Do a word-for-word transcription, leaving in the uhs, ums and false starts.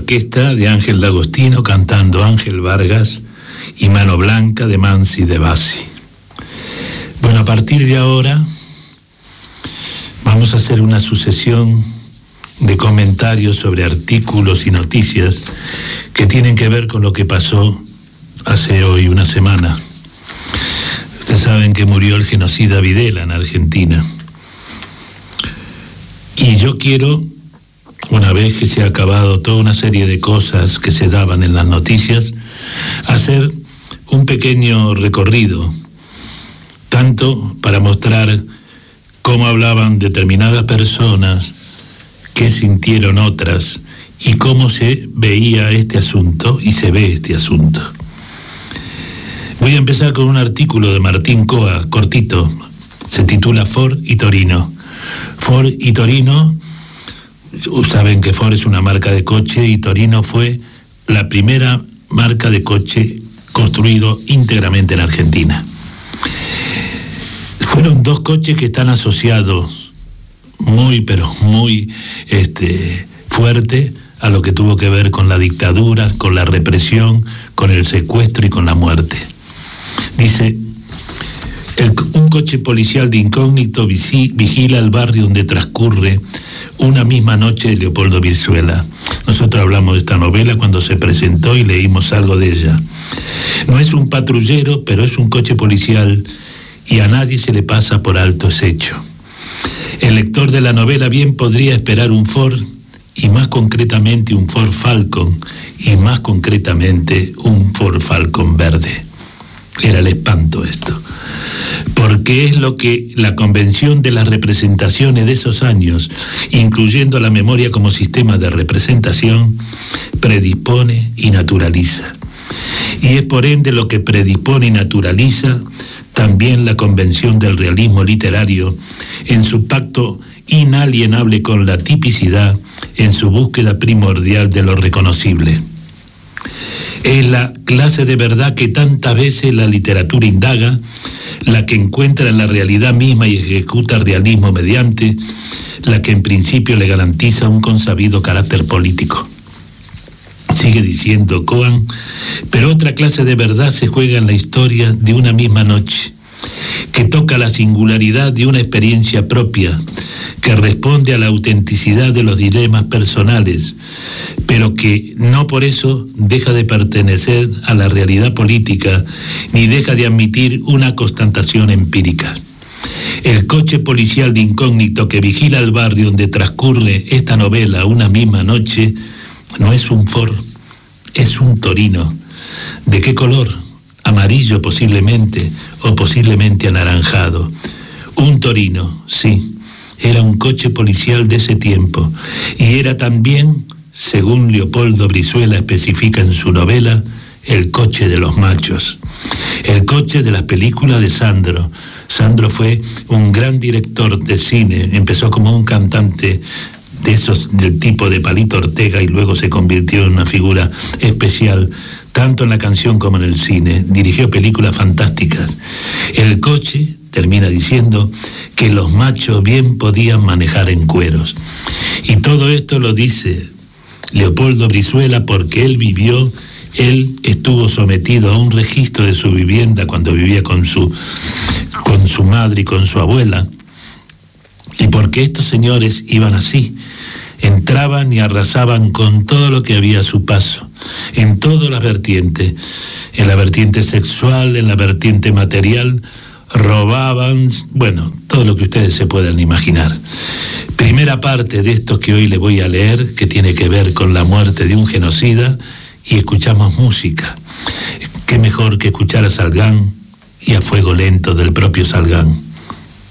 orquesta de Ángel D'Agostino cantando Ángel Vargas y Mano Blanca de Mansi de Bassi. Bueno, a partir de ahora vamos a hacer una sucesión de comentarios sobre artículos y noticias que tienen que ver con lo que pasó hace hoy una semana. Ustedes saben que murió el genocida Videla en Argentina. Y yo quiero, una vez que se ha acabado toda una serie de cosas que se daban en las noticias, hacer un pequeño recorrido, tanto para mostrar cómo hablaban determinadas personas, qué sintieron otras y cómo se veía este asunto y se ve este asunto. Voy a empezar con un artículo de Martín Coa, cortito, se titula Ford y Torino. Ford y Torino, saben que Ford es una marca de coche y Torino fue la primera marca de coche construido íntegramente en Argentina. Fueron dos coches que están asociados muy, pero muy este, fuerte a lo que tuvo que ver con la dictadura, con la represión, con el secuestro y con la muerte. Dice, el, un coche policial de incógnito visi, vigila el barrio donde transcurre una misma noche de Leopoldo Brizuela. Nosotros hablamos de esta novela cuando se presentó y leímos algo de ella. No es un patrullero, pero es un coche policial y a nadie se le pasa por alto ese hecho. El lector de la novela bien podría esperar un Ford, y más concretamente un Ford Falcon, y más concretamente un Ford Falcon verde. Era el espanto esto, porque es lo que la convención de las representaciones de esos años, incluyendo la memoria como sistema de representación, predispone y naturaliza. Y es por ende lo que predispone y naturaliza también la convención del realismo literario en su pacto inalienable con la tipicidad, en su búsqueda primordial de lo reconocible. Es la clase de verdad que tantas veces la literatura indaga, la que encuentra en la realidad misma y ejecuta realismo mediante, la que en principio le garantiza un consabido carácter político. Sigue diciendo Coan, pero otra clase de verdad se juega en la historia de una misma noche, que toca la singularidad de una experiencia propia, que responde a la autenticidad de los dilemas personales, pero que no por eso deja de pertenecer a la realidad política, ni deja de admitir una constatación empírica. El coche policial de incógnito que vigila el barrio donde transcurre esta novela una misma noche, no es un Ford, es un Torino. ¿De qué color? Amarillo posiblemente, o posiblemente anaranjado. Un Torino, sí. Era un coche policial de ese tiempo, y era también, según Leopoldo Brizuela especifica en su novela, el coche de los machos, el coche de las películas de Sandro. Sandro fue un gran director de cine, empezó como un cantante de esos del tipo de Palito Ortega y luego se convirtió en una figura especial, tanto en la canción como en el cine. Dirigió películas fantásticas. El coche, termina diciendo, que los machos bien podían manejar en cueros. Y todo esto lo dice Leopoldo Brizuela porque él vivió, él estuvo sometido a un registro de su vivienda cuando vivía con su, con su madre y con su abuela, y porque estos señores iban así, entraban y arrasaban con todo lo que había a su paso, en todas las vertientes, en la vertiente sexual, en la vertiente material, robaban, bueno, todo lo que ustedes se puedan imaginar. Primera parte de esto que hoy les voy a leer, que tiene que ver con la muerte de un genocida, y escuchamos música. Qué mejor que escuchar a Salgán y a Fuego Lento del propio Salgán.